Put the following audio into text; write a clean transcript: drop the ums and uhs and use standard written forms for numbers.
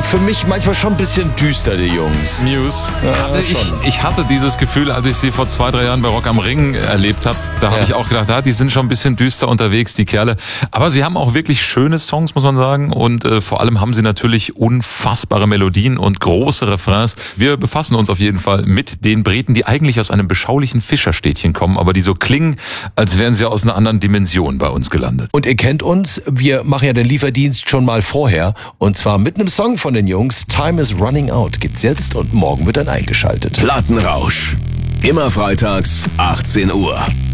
für mich manchmal schon ein bisschen düster, die Jungs. Muse. Ja, Ich hatte dieses Gefühl, als ich sie vor 2-3 Jahren bei Rock am Ring erlebt habe. Da habe ich auch gedacht, die sind schon ein bisschen düster unterwegs, die Kerle. Aber sie haben auch wirklich schöne Songs, muss man sagen. Und vor allem haben sie natürlich unfassbare Melodien und große Refrains. Wir befassen uns auf jeden Fall mit den Briten, die eigentlich aus einem beschaulichen Fischerstädtchen kommen, aber die so klingen, als wären sie aus einer anderen Dimension bei uns gelandet. Und ihr kennt uns, wir machen ja den Lieferdienst schon mal vorher. Und zwar mit einem Song von den Jungs. Time is Running Out gibt's jetzt und morgen wird dann eingeschaltet. Plattenrausch. Immer freitags, 18 Uhr.